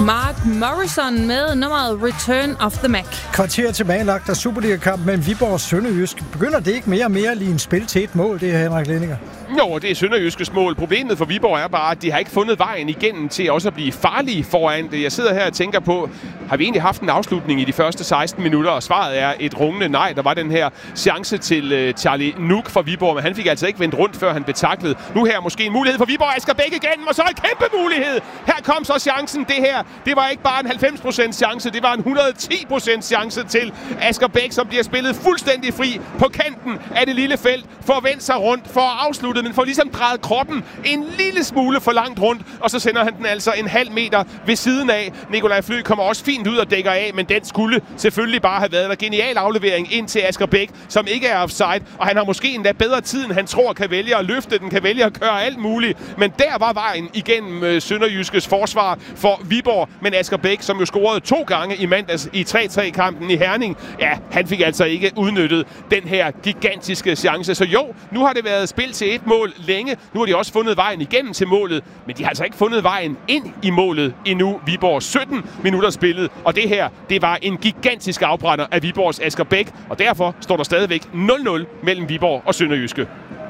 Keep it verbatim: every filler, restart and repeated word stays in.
Mark Morrison med nummeret Return of the Mac. Kvarter tilbagelagt af Superliga-kamp mellem Viborg og Sønderjysk. Begynder det ikke mere og mere lige en spil til et mål, det her, Henrik Lindinger? Jo, det er Sønderjyskes mål. Problemet for Viborg er bare, at de har ikke fundet vejen igennem til også at blive farlige foran det. Jeg sidder her og tænker på, har vi egentlig haft en afslutning i de første seksten minutter? Og svaret er et rungende nej. Der var den her chance til uh, Charlie Nuk fra Viborg, men han fik altså ikke vendt rundt, før han blev tacklet. Nu her måske en mulighed for Viborg. Asger Bæk igen, og så en kæmpe mulighed. Her kom så chancen. Det her, det var ikke bare en halvfems procent chance, det var en et hundrede og ti procent chance til Asger Bæk, som bliver spillet fuldstændig fri på kanten af det lille felt, for at vende sig rundt, for at afslutte, men for ligesom drejet kroppen en lille smule for langt rundt, og så sender han den altså en halv meter ved siden af. Nikolaj Flø kommer også fint ud og dækker af, men den skulle selvfølgelig bare have været en genial aflevering ind til Asger Bæk, som ikke er offside, og han har måske endda bedre tid, end han tror, kan vælge at løfte den, kan vælge at gøre alt muligt, men der var vejen igennem øh, Sønderjyskes forsvar for Viborg, men Asger Bæk, som jo scorede to gange i mandags i tre tre-kampen i Herning, ja, han fik altså ikke udnyttet den her gigantiske chance. Så jo, nu har det været spil til et mål længe. Nu har de også fundet vejen igennem til målet, men de har altså ikke fundet vejen ind i målet endnu. Viborg sytten minutter spillet, og det her, det var en gigantisk afbrænder af Viborgs Asger Bæk, og derfor står der stadigvæk nul nul mellem Viborg og Sønderjyske.